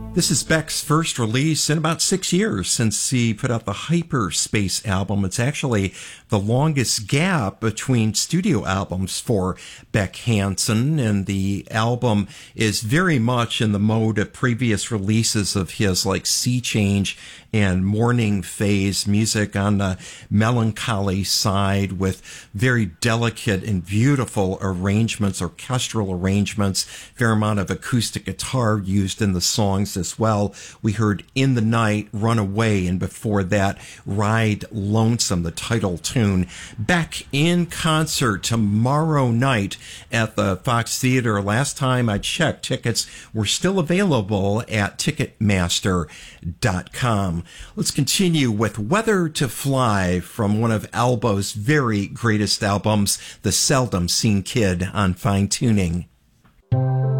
This is Beck's first release in about 6 years since he put out the Hyperspace album. It's actually the longest gap between studio albums for Beck Hansen, and the album is very much in the mode of previous releases of his, like Sea Change and Morning Phase, music on the melancholy side with very delicate and beautiful arrangements, orchestral arrangements, fair amount of acoustic guitar used in the songs as well. We heard In the Night, Run Away, and before that, Ride Lonesome, the title tune. Beck in concert tomorrow night at the Fox Theater. Last time I checked, tickets were still available at Ticketmaster.com. Let's continue with Weather to Fly from one of Albo's very greatest albums, The Seldom Seen Kid on Fine Tuning.